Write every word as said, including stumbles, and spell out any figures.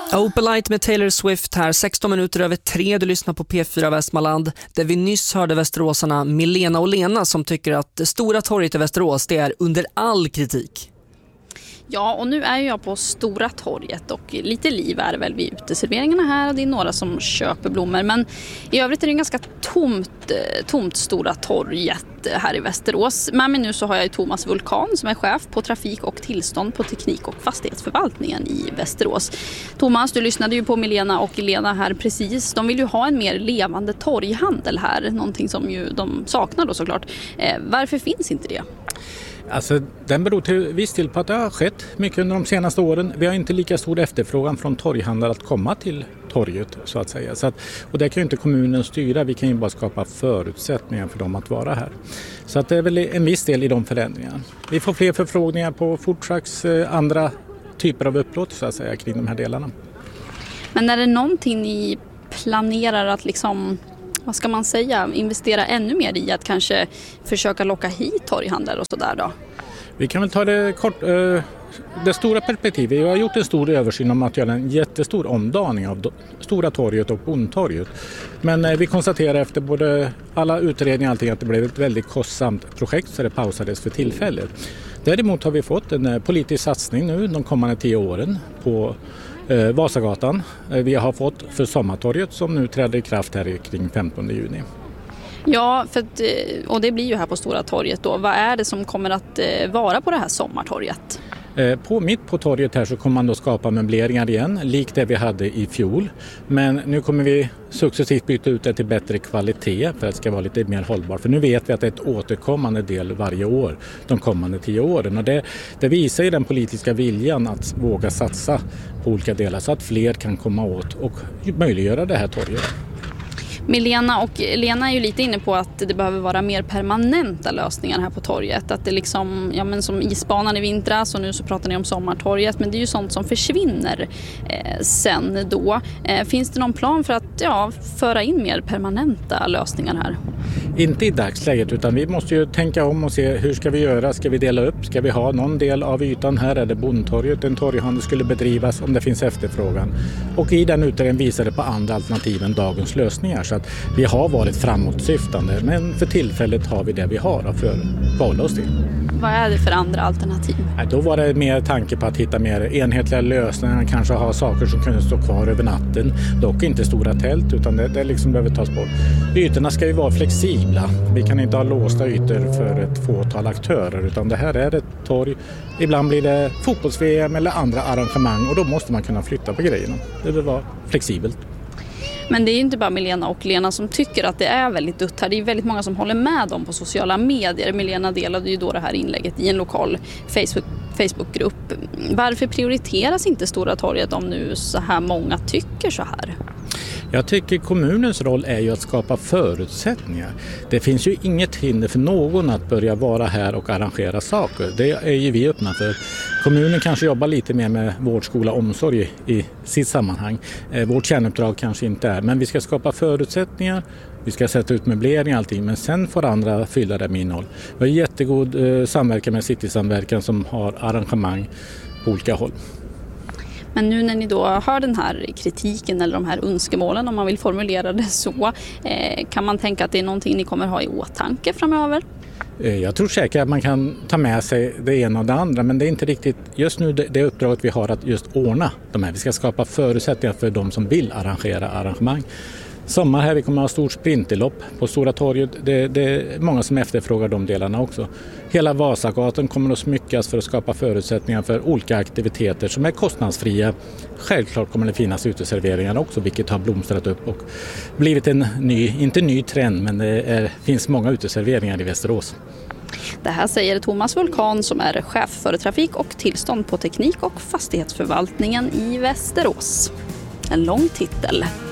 Opalite med Taylor Swift här, sexton minuter över tre. Du lyssnar på P fyra Västmanland, där vi nyss hörde västeråsarna Milena och Lena som tycker att det Stora torget i Västerås, det är under all kritik. Ja, och nu är jag på Stora torget och lite liv är det väl vid uteserveringarna här och det är några som köper blommor. Men i övrigt är det ganska tomt, tomt Stora torget här i Västerås. Med mig nu så har jag Thomas Vulkan som är chef på trafik och tillstånd på teknik- och fastighetsförvaltningen i Västerås. Thomas, du lyssnade ju på Milena och Lena här precis. De vill ju ha en mer levande torghandel här, någonting som ju de saknar då såklart. Eh, varför finns inte det? Alltså, den beror till viss del på att det har skett mycket under de senaste åren. Vi har inte lika stor efterfrågan från torghandlare att komma till torget så att säga. Så att, och det kan ju inte kommunen styra, vi kan ju bara skapa förutsättningar för dem att vara här. Så att det är väl en viss del i de förändringarna. Vi får fler förfrågningar på fortsatt andra typer av upplåt så att säga kring de här delarna. Men är det någonting ni planerar att liksom, vad ska man säga, investera ännu mer i att kanske försöka locka hit torghandlare och sådär då? Vi kan väl ta det kort, det stora perspektivet. Vi har gjort en stor översyn om att göra en jättestor omdaning av Stora torget och Bondtorget. Men vi konstaterar efter både alla utredningar och allting att det blev ett väldigt kostsamt projekt så det pausades för tillfället. Däremot har vi fått en politisk satsning nu de kommande tio åren på Eh, Vasagatan. Eh, vi har fått för Sommartorget som nu träder i kraft här kring femtonde juni. Ja, för att, och det blir ju här på Stora torget då. Vad är det som kommer att eh, vara på det här Sommartorget? Eh, på mitt på torget här så kommer man då skapa möbleringar igen, likt det vi hade i fjol. Men nu kommer vi successivt byta ut det till bättre kvalitet för att det ska vara lite mer hållbart. För nu vet vi att det är ett återkommande del varje år, de kommande tio åren. Och det, det visar ju den politiska viljan att våga satsa på olika delar så att fler kan komma åt och möjliggöra det här torget. Milena och Lena är ju lite inne på att det behöver vara mer permanenta lösningar här på torget. Att det liksom, ja men som isbanan i vintras och nu så pratar ni om Sommartorget. Men det är ju sånt som försvinner eh, sen då. Eh, finns det någon plan för att ja, föra in mer permanenta lösningar här? Inte i dagsläget utan vi måste ju tänka om och se hur ska vi göra? Ska vi dela upp? Ska vi ha någon del av ytan här? Är det Bondtorget? En torghandel skulle bedrivas om det finns efterfrågan. Och i den utredningen visar det på andra alternativ än dagens lösningar. Så att vi har varit framåtsyftande men för tillfället har vi det vi har att förhålla oss till. Vad är det för andra alternativ? Då var det mer tanke på att hitta mer enhetliga lösningar, kanske ha saker som kunde stå kvar över natten. Dock inte stora tält utan det, det liksom behöver tas bort. Ytorna ska ju vara flexibla. Vi kan inte ha låsta ytor för ett fåtal aktörer utan det här är ett torg. Ibland blir det fotbolls-V M eller andra arrangemang och då måste man kunna flytta på grejerna. Det vill vara flexibelt. Men det är ju inte bara Milena och Lena som tycker att det är väldigt dutt här. Det är väldigt många som håller med dem på sociala medier. Milena delade ju då det här inlägget i en lokal Facebook, Facebookgrupp. Varför prioriteras inte Stora torget om nu så här många tycker så här? Jag tycker kommunens roll är ju att skapa förutsättningar. Det finns ju inget hinder för någon att börja vara här och arrangera saker. Det är ju vi öppna för. Kommunen kanske jobbar lite mer med vård, skola och omsorg i sitt sammanhang. Vårt kärnuppdrag kanske inte är, men vi ska skapa förutsättningar. Vi ska sätta ut möblering och allting, men sen får andra fylla det med innehåll. Vi har jättegod eh, samverkan med Citysamverkan som har arrangemang på olika håll. Men nu när ni då hör den här kritiken eller de här önskemålen, om man vill formulera det så, eh, kan man tänka att det är någonting ni kommer ha i åtanke framöver? Jag tror säkert att man kan ta med sig det ena och det andra, men det är inte riktigt just nu det, det uppdraget vi har att just ordna de här. Vi ska skapa förutsättningar för de som vill arrangera arrangemang. Sommar här, vi kommer att ha stort sprinterlopp på Stora torget. Det, det är många som efterfrågar de delarna också. Hela Vasagatan kommer att smyckas för att skapa förutsättningar för olika aktiviteter som är kostnadsfria. Självklart kommer det finnas uteserveringar också, vilket har blomstrat upp och blivit en ny, inte ny trend, men det är, finns många uteserveringar i Västerås. Det här säger Thomas Vulkan som är chef för trafik och tillstånd på teknik- och fastighetsförvaltningen i Västerås. En lång titel.